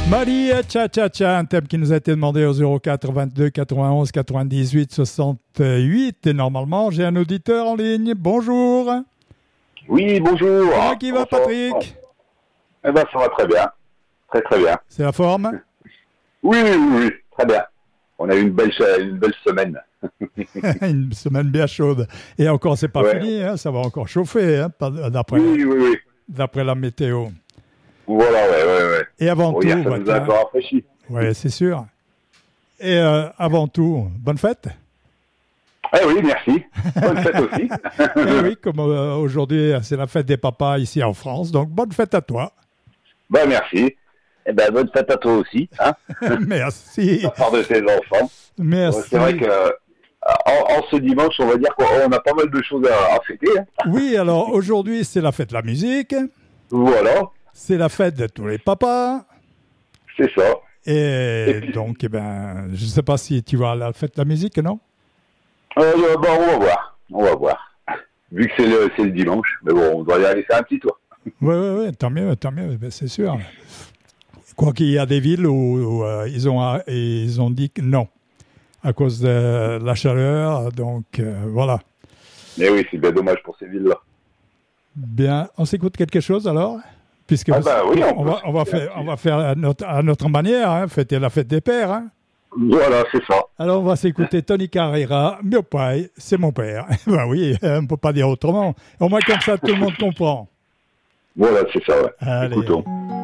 Mali, Cha-Cha-Cha, un thème qui nous a été demandé au 04 22 91 98 68. Et normalement, j'ai un auditeur en ligne. Bonjour. Oui, bonjour. Comment qui va, Patrick? Eh ben, ça va très bien. Très, très bien. C'est la forme? Oui, très bien. On a eu une belle semaine. Une semaine bien chaude. Et encore, c'est pas fini, hein, ça va encore chauffer, hein, d'après la météo. Voilà, ouais. Et avant tout, ça nous a un peu rafraîchi. Oui, c'est sûr. Et avant tout, bonne fête. Eh oui, merci. Bonne fête aussi. Et oui, comme aujourd'hui, c'est la fête des papas ici en France, donc bonne fête à toi. Ben, merci. Eh ben, bonne fête à toi aussi. Hein. Merci. De la part de tes enfants. Merci. C'est vrai que en ce dimanche, on va dire qu'on a pas mal de choses à fêter. Hein. Oui, alors aujourd'hui, c'est la fête de la musique. Voilà. C'est la fête de tous les papas. C'est ça. Et puis, donc, je ne sais pas si tu vas à la fête de la musique, non? On va voir. Vu que c'est le dimanche, mais bon, on doit y aller faire un petit tour. Oui, tant mieux, c'est sûr. Quoi qu'il y a des villes où ils ont dit que non, à cause de la chaleur, donc voilà. Mais oui, c'est bien dommage pour ces villes-là. Bien, on s'écoute quelque chose alors? Puisque oui, on va faire à notre manière, hein, fêter la fête des pères. Hein. Voilà, c'est ça. Alors on va s'écouter Tony Carreira, Mio pai, c'est mon père. Ben oui, on ne peut pas dire autrement. Au moins comme ça, tout le monde comprend. Voilà, c'est ça, ouais. Allez. Écoutons.